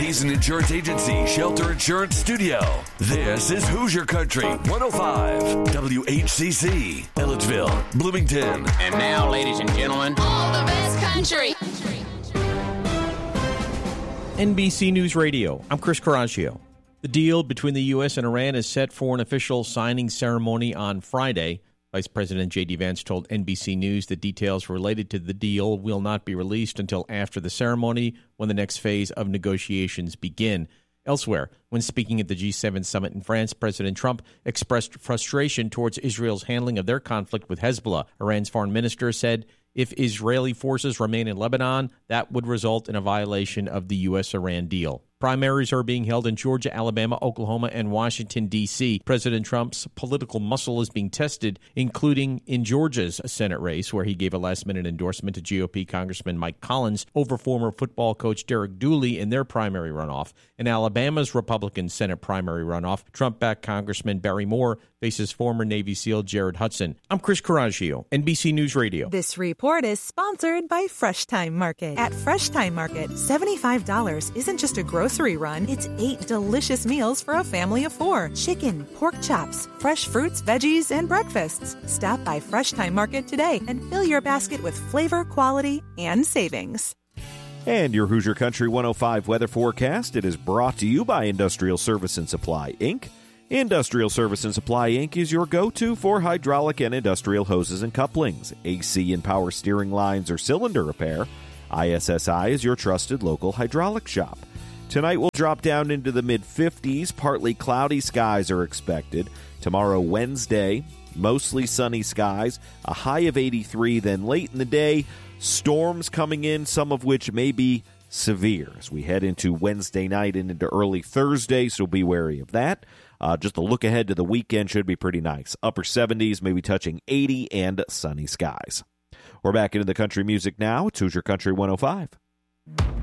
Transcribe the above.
Hazen Insurance Agency Shelter Insurance Studio. This is Hoosier Country 105 WHCC, Ellettsville, Bloomington. And now, ladies and gentlemen, all the best country. NBC News Radio. I'm Chris Coraggio. The deal between the U.S. and Iran is set for an official signing ceremony on Friday. Vice President J.D. Vance told NBC News that details related to the deal will not be released until after the ceremony, when the next phase of negotiations begin. Elsewhere, when speaking at the G7 summit in France, President Trump expressed frustration towards Israel's handling of their conflict with Hezbollah. Iran's foreign minister said if Israeli forces remain in Lebanon, that would result in a violation of the U.S.-Iran deal. Primaries are being held in Georgia, Alabama, Oklahoma, and Washington, D.C. President Trump's political muscle is being tested, including in Georgia's Senate race, where he gave a last-minute endorsement to GOP Congressman Mike Collins over former football coach Derek Dooley in their primary runoff. In Alabama's Republican Senate primary runoff, Trump-backed Congressman Barry Moore faces former Navy SEAL Jared Hudson. I'm Chris Coraggio, NBC News Radio. This report is sponsored by Fresh Time Market. At Fresh Time Market, $75 isn't just a grocery run, it's 8 delicious meals for a family of 4. Chicken, pork chops, fresh fruits, veggies, and breakfasts. Stop by Fresh Time Market today and fill your basket with flavor, quality, and savings. And your Hoosier Country 105 weather forecast, it is brought to you by Industrial Service and Supply, Inc. Industrial Service and Supply, Inc. is your go-to for hydraulic and industrial hoses and couplings, AC and power steering lines or cylinder repair. ISSI is your trusted local hydraulic shop. Tonight will drop down into the mid-50s. Partly cloudy skies are expected. Tomorrow, Wednesday, mostly sunny skies, a high of 83. Then late in the day, storms coming in, some of which may be severe as we head into Wednesday night and into early Thursday, so be wary of that. Just a look ahead to the weekend should be pretty nice. Upper 70s, maybe touching 80, and sunny skies. We're back into the country music now. It's Hoosier Country 105.